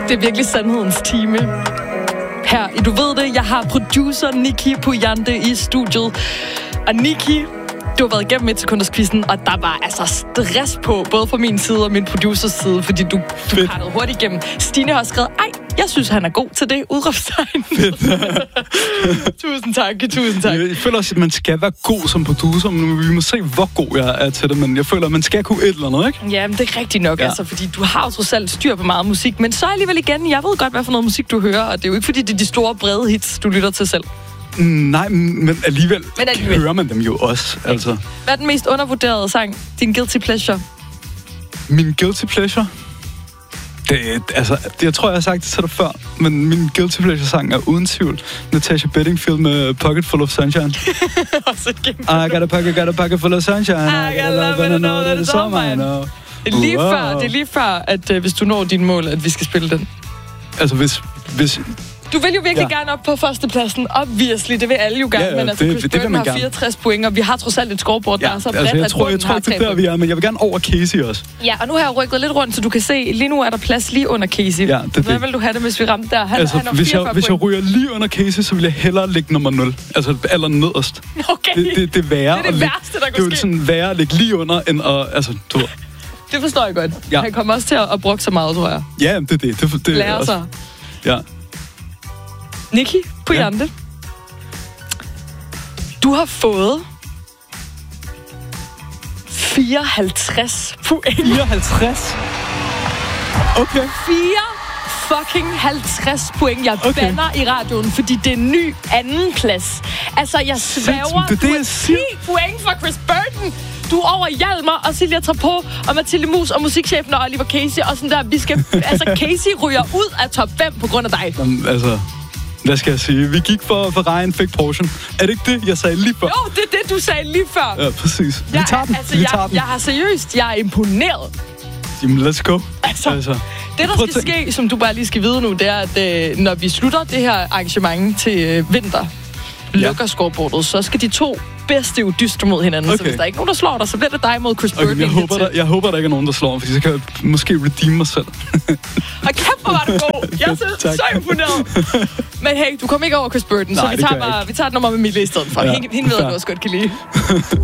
Det er virkelig sandhedens time. Her, du ved det, jeg har producer Nikki Pujante i studiet. Og Nikki, du har været igennem 1 sekunders-quizzen, og der var altså stress på, både fra min side og min producers side, fordi du kartede hurtigt igennem. Stine har skrevet, jeg synes, han er god til det, udråbstegn. Tusind tak. Jeg føler også, at man skal være god som producer, men vi må se, hvor god jeg er til det, men jeg føler, at man skal kunne et eller andet, ikke? Ja, men det er rigtigt nok, altså, fordi du har jo trods alt styr på meget musik, men så alligevel igen, jeg ved godt, hvad for noget musik du hører, og det er jo ikke, fordi det er de store, brede hits, du lytter til selv. Nej, men alligevel hører man dem jo også, altså. Hvad er den mest undervurderede sang? Din guilty pleasure? Min guilty pleasure? Jeg tror, jeg har sagt det til dig før, men min guilty pleasure-sang er uden tvivl Natasha Bedingfield med Pocket Full of Sunshine. I got a pocket full of sunshine. I got love and I know that it's all mine. Det er lige før, at hvis du når din mål, at vi skal spille den. Altså, hvis du vil jo virkelig gerne op på førstepladsen. Obviously, det vil alle jo gerne. Men altså, Chris Burton har 64 point, og vi har trods alt et scoreboard, der er så bredt, jeg tror ikke, det er der, vi er, men jeg vil gerne over Casey også. Ja, og nu har jeg rykket lidt rundt, så du kan se, lige nu er der plads lige under Casey. Ja, hvad vil du have det, hvis vi ramte der? Han har hvis jeg ryger lige under Casey, så vil jeg hellere ligge nummer 0. Altså aller nederst. Okay. Det er værre. Det er det værste, der kan ske. Det er jo sådan værre at ligge lige under, end at... Altså, du ved. Det forstår jeg godt. Ja. Han kommer også til at bruge så meget, tror jeg. Ja, det er det. Lærer sig. Ja. Nikki Pujante. Ja. Du har fået 54 point. 54? Okay. 50 point. Jeg bander i radioen, fordi det er en ny anden plads. Altså, jeg svæver. Det er 10 point fra Chris Burton. Du er over Hjalmar og Silja Trapo og Mathilde Mus og musikchefen og Oliver Casey og sådan der. Vi skal... altså, Casey ryger ud af top 5 på grund af dig. Jamen, altså... Hvad skal jeg sige? Vi gik for Ryan fik portion. Er det ikke det, jeg sagde lige før? Jo, det er det, du sagde lige før. Ja, præcis. Vi tager den. Jeg har seriøst, jeg er imponeret. Jamen, let's go. Altså, det, der skal ske, som du bare lige skal vide nu, det er, at når vi slutter det her arrangement til vinter, lukker scoreboardet, så skal de to bedste jo dystre mod hinanden. Okay. Så hvis der er ikke nogen, der slår dig, så bliver det dig mod Chris Burton. Jeg håber, der ikke er nogen, der slår mig, fordi så kan jeg måske redeem mig selv. Og kæft, hvor var du god. Jeg er så imponeret. Men hey, du kom ikke over Chris Burton, så vi tager et nummer med Mille i stedet for. Hende ved jeg også godt kan lide.